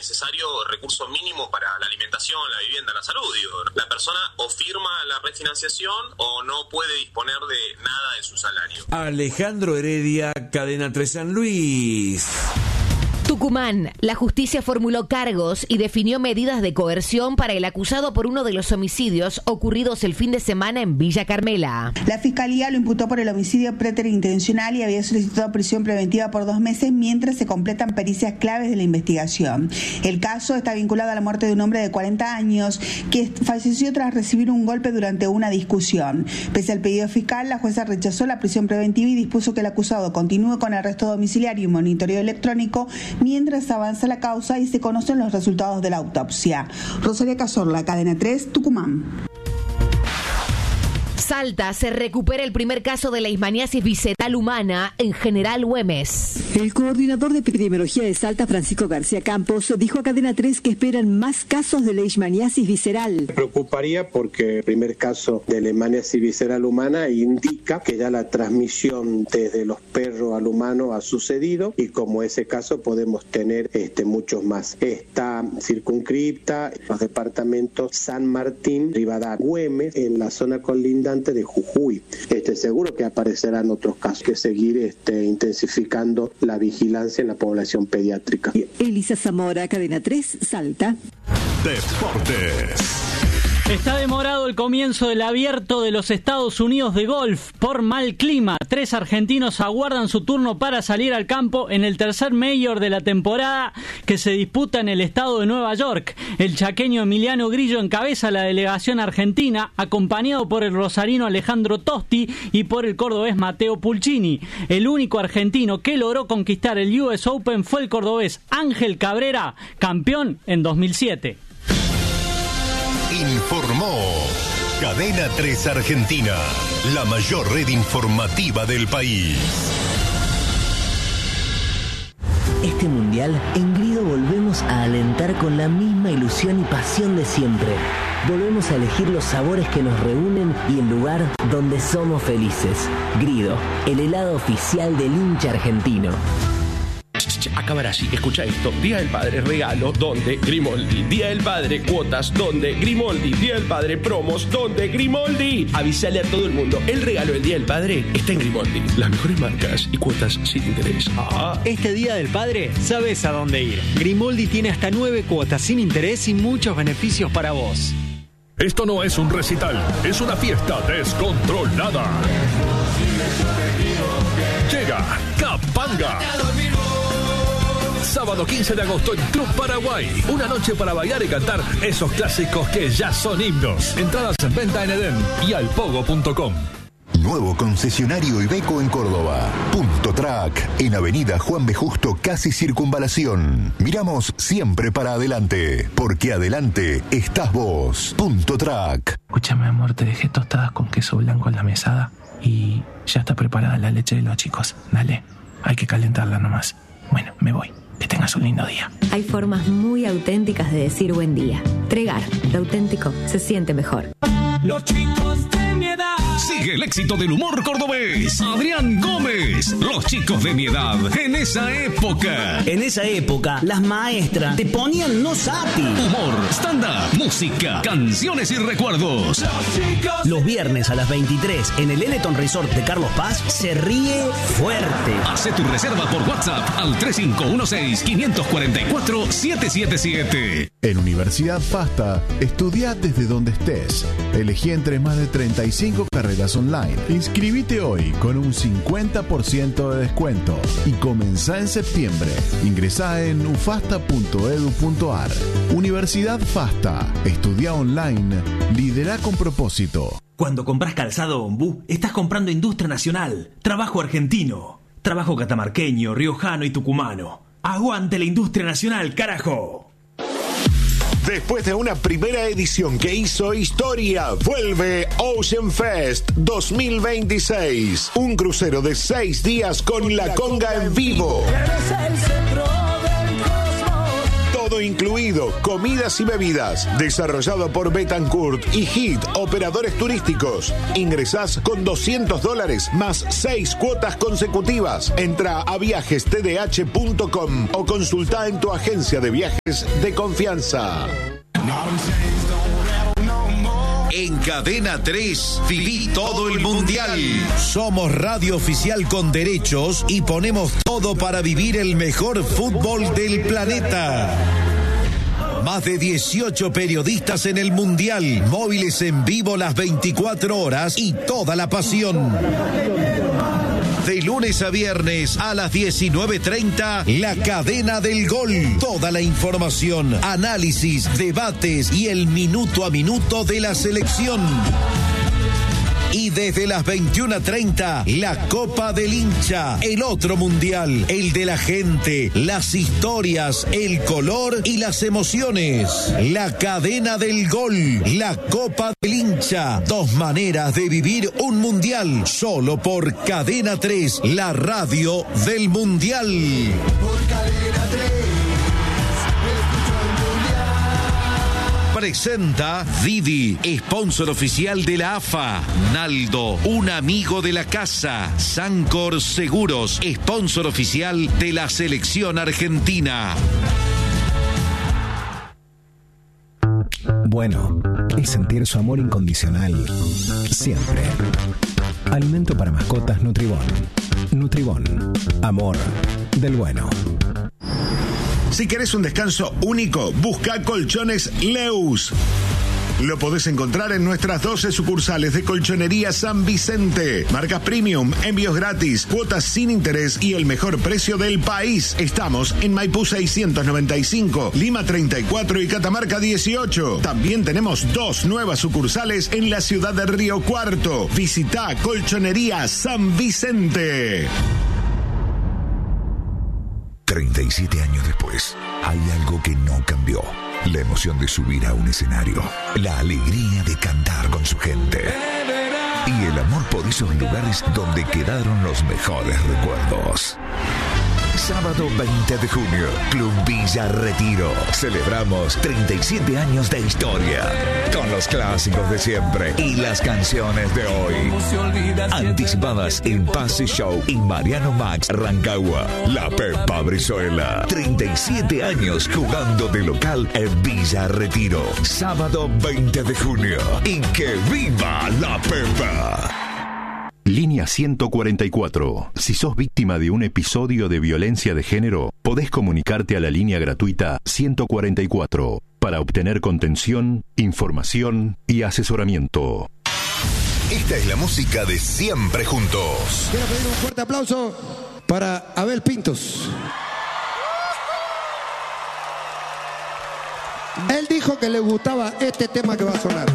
necesario recurso mínimo para la alimentación, la vivienda, la salud. Digo, la persona o firma la refinanciación o no puede disponer de nada de su salario. Alejandro Heredia, Cadena 3 San Luis. Tucumán. La justicia formuló cargos y definió medidas de coerción para el acusado por uno de los homicidios ocurridos el fin de semana en Villa Carmela. La fiscalía lo imputó por el homicidio preterintencional y había solicitado prisión preventiva por 2 meses mientras se completan pericias claves de la investigación. El caso está vinculado a la muerte de un hombre de 40 años que falleció tras recibir un golpe durante una discusión. Pese al pedido fiscal, la jueza rechazó la prisión preventiva y dispuso que el acusado continúe con arresto domiciliario y monitoreo electrónico mientras avanza la causa y se conocen los resultados de la autopsia. Rosaria Cazorla, Cadena 3, Tucumán. Salta, se recupera el primer caso de leishmaniasis visceral humana en General Güemes. El coordinador de epidemiología de Salta, Francisco García Campos, dijo a Cadena 3 que esperan más casos de leishmaniasis visceral. Me preocuparía porque el primer caso de leishmaniasis visceral humana indica que ya la transmisión desde los perros al humano ha sucedido y como ese caso podemos tener muchos más. Está circunscripta los departamentos San Martín, Rivadavia, Güemes, en la zona colindante de Jujuy. Seguro que aparecerán otros casos, que seguir intensificando la vigilancia en la población pediátrica. Elisa Zamora, Cadena 3, Salta. Deportes. Está demorado el comienzo del Abierto de los Estados Unidos de golf por mal clima. 3 argentinos aguardan su turno para salir al campo en el tercer Major de la temporada que se disputa en el estado de Nueva York. El chaqueño Emiliano Grillo encabeza la delegación argentina, acompañado por el rosarino Alejandro Tosti y por el cordobés Mateo Pulcini. El único argentino que logró conquistar el US Open fue el cordobés Ángel Cabrera, campeón en 2007. Informó Cadena 3 Argentina, la mayor red informativa del país. Este mundial, en Grido volvemos a alentar con la misma ilusión y pasión de siempre. Volvemos a elegir los sabores que nos reúnen y el lugar donde somos felices. Grido, el helado oficial del hincha argentino. Acabar así, escucha esto. Día del Padre, regalo, ¿dónde? Grimoldi. Día del Padre, cuotas, ¿dónde? Grimoldi. Día del Padre, promos, ¿dónde? Grimoldi. Avísale a todo el mundo, el regalo del Día del Padre está en Grimoldi. Las mejores marcas y cuotas sin interés. Este Día del Padre, sabes a dónde ir. Grimoldi tiene hasta 9 cuotas sin interés y muchos beneficios para vos. Esto no es un recital, es una fiesta descontrolada. Llega Capanga. Sábado 15 de agosto en Club Paraguay. Una noche para bailar y cantar esos clásicos que ya son himnos. Entradas en venta en Edén y alpogo.com. Nuevo concesionario Iveco en Córdoba. Punto Track, en Avenida Juan B. Justo, casi Circunvalación. Miramos siempre para adelante, porque adelante estás vos. Punto Track. Escúchame, amor, te dejé tostadas con queso blanco en la mesada y ya está preparada la leche de los chicos. Dale, hay que calentarla nomás. Bueno, me voy. Que tengas un lindo día. Hay formas muy auténticas de decir buen día. Tregar, lo auténtico se siente mejor. Los chicos de mi edad. Sigue el éxito del humor cordobés. Adrián Gómez. Los chicos de mi edad. En esa época. En esa época, las maestras te ponían no sapi. Humor, stand-up, música, canciones y recuerdos. Los viernes a las 23 en el Eleton Resort de Carlos Paz se ríe fuerte. Hace tu reserva por WhatsApp al 3516-544-777. En Universidad FASTA, estudia desde donde estés. Elegí entre más de 35 carreras online. Inscribite hoy con un 50% de descuento y comenzá en septiembre. Ingresá en ufasta.edu.ar. Universidad FASTA. Estudia online. Lidera con propósito. Cuando compras calzado Ombú, estás comprando industria nacional, trabajo argentino, trabajo catamarqueño, riojano y tucumano. ¡Aguante la industria nacional, carajo! Después de una primera edición que hizo historia, vuelve Ocean Fest 2026. Un crucero de 6 días con La Conga en vivo. Todo todo incluido, comidas y bebidas. Desarrollado por Betancourt y HIT, operadores turísticos. Ingresás con $200 más 6 cuotas consecutivas. Entra a viajestdh.com o consulta en tu agencia de viajes de confianza. En Cadena 3, viví todo el mundial. Somos radio oficial con derechos y ponemos todo para vivir el mejor fútbol del planeta. Más de 18 periodistas en el mundial, móviles en vivo las 24 horas y toda la pasión. De lunes a viernes a las 19:30, La Cadena del Gol. Toda la información, análisis, debates y el minuto a minuto de la selección. Y desde las 21:30, la Copa del Hincha, el otro mundial, el de la gente, las historias, el color y las emociones. La Cadena del Gol, la Copa del Hincha, 2 maneras de vivir un mundial, solo por Cadena 3, la radio del mundial. Por Cadena 3. Presenta Didi, sponsor oficial de la AFA. Naldo, un amigo de la casa. Sancor Seguros, sponsor oficial de la selección argentina. Bueno, es sentir su amor incondicional siempre. Alimento para mascotas Nutribón. Nutribón, amor del bueno. Si querés un descanso único, busca Colchones Leus. Lo podés encontrar en nuestras 12 sucursales de Colchonería San Vicente. Marcas premium, envíos gratis, cuotas sin interés y el mejor precio del país. Estamos en Maipú 695, Lima 34 y Catamarca 18. También tenemos 2 nuevas sucursales en la ciudad de Río Cuarto. Visita Colchonería San Vicente. 37 años después, hay algo que no cambió. La emoción de subir a un escenario, la alegría de cantar con su gente y el amor por esos lugares donde quedaron los mejores recuerdos. Sábado 20 de junio, Club Villa Retiro. Celebramos 37 años de historia con los clásicos de siempre y las canciones de hoy. Anticipadas en Pase Show y Mariano Max Rancagua. La Pepa Brizuela. 37 años jugando de local en Villa Retiro. Sábado 20 de junio. Y que viva la Pepa. Línea 144. Si sos víctima de un episodio de violencia de género, podés comunicarte a la línea gratuita 144 para obtener contención, información y asesoramiento. Esta es la música de Siempre Juntos. Quiero pedir un fuerte aplauso para Abel Pintos. Él dijo que le gustaba este tema que va a sonar.